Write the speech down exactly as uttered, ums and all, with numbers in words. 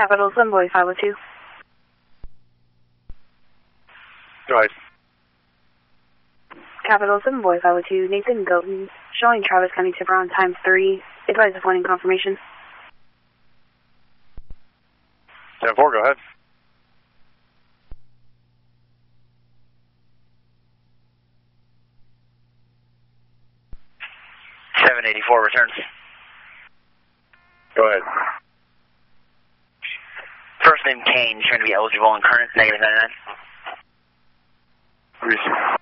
Capital Sunboy five oh two. Go ahead. Capital Sunboy five oh two, Nathan Golden, showing Travis County Tiburon times three. Advise appointing confirmation. ten four, go ahead. seven eighty-four returns. Go ahead. First name Kane, trying to be eligible and current, negative ninety-nine. Receive.